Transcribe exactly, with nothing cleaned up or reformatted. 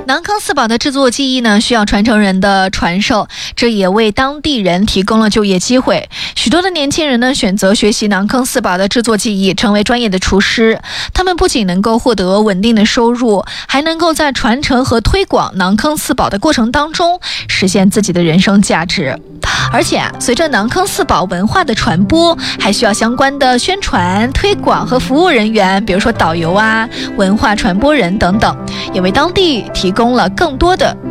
囊坑四宝的制作技艺呢，需要传承人的传授，这也为当地人提供了就业机会。许多的年轻人呢，选择学习囊坑四宝的制作技艺，成为专业的厨师。他们不仅能够获得稳定的收入，还能够在传承和推广囊坑四宝的过程当中，实现自己的人生价值。而且啊，随着囊坑四宝文化的传播，还需要相关的宣传、推广和服务人员，比如说导游啊、文化传播人等等，也为当地提供了更多的